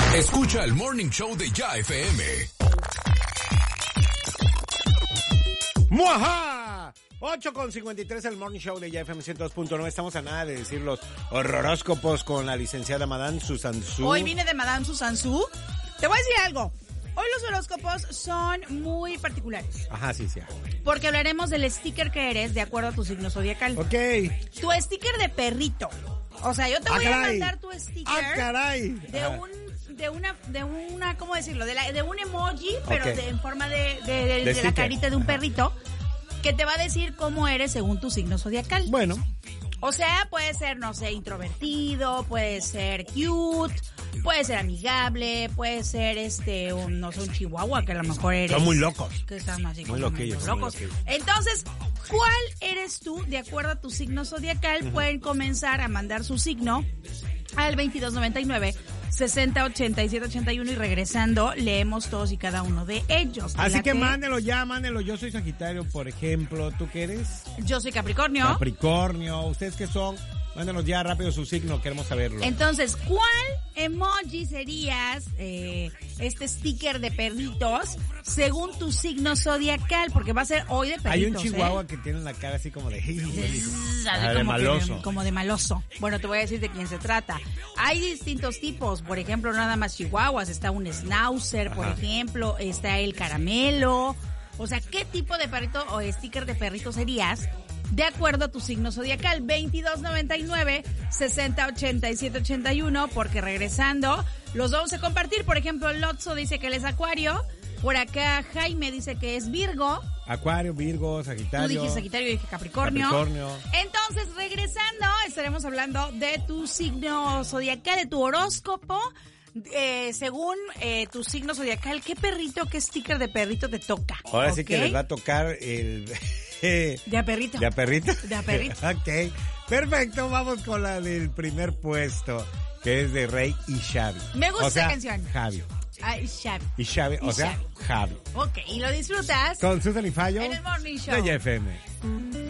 Escucha el Morning Show de Ya FM. ¡Muajá! 8:53 el Morning Show de Ya FM 102.9. Estamos a nada de decir los horóscopos con la licenciada Madame Susan Su. Hoy vine de Madame Susan Su. Te voy a decir algo. Hoy los horóscopos son muy particulares. Ajá, sí. Porque hablaremos del sticker que eres de acuerdo a tu signo zodiacal. Ok. Tu sticker de perrito. O sea, yo te voy a mandar tu sticker. ¡Ah, caray! De una, ¿cómo decirlo? De un emoji, pero Ok. en forma de la sticker. carita de un perrito, que te va a decir cómo eres según tu signo zodiacal. Bueno. O sea, puede ser, no sé, introvertido, puede ser cute, puede ser amigable, puede ser no sé, un chihuahua, que a lo mejor eres. Son muy locos. Que están así Muy como loquillos, medio muy locos. loquillos. Entonces, ¿cuál eres tú de acuerdo a tu signo zodiacal? Pueden comenzar a mandar su signo al 2299-608781 y regresando leemos todos y cada uno de ellos. Así que ¿Late? mándelo. Yo soy Sagitario, por ejemplo. ¿Tú qué eres? Yo soy Capricornio. Capricornio. ¿Ustedes qué son? Mándenos ya rápido su signo, queremos saberlo. Entonces, ¿cuál emoji serías este sticker de perritos según tu signo zodiacal? Porque va a ser hoy de perritos. Hay un chihuahua que tiene la cara así como de... de Como maloso. como de maloso. Bueno, te voy a decir de quién se trata. Hay distintos tipos. Por ejemplo, nada más chihuahuas. Está un schnauzer, por ejemplo. Está el caramelo. O sea, ¿qué tipo de perrito o sticker de perrito serías de acuerdo a tu signo zodiacal? 2299-608781, porque regresando los vamos a compartir. Por ejemplo, Lotso dice que él es Acuario. Por acá Jaime dice que es Virgo. Acuario, Virgo, Sagitario. Tú dijiste Sagitario, yo dije Capricornio. Entonces, regresando, estaremos hablando de tu signo zodiacal, de tu horóscopo. Según tu signo zodiacal, ¿qué perrito, qué sticker de perrito te toca? Ahora sí que les va a tocar el... De a perrito. ¿De a perrito? De a perrito. Ok, perfecto, vamos con la del primer puesto, que es de Rey y Xavi. Me gusta esa esa canción. Javi. Ay, Xavi. Y Xavi, Y o sea, Javi. Ok, y lo disfrutas Con Susan y Fallo. en el Morning Show. De Ya FM.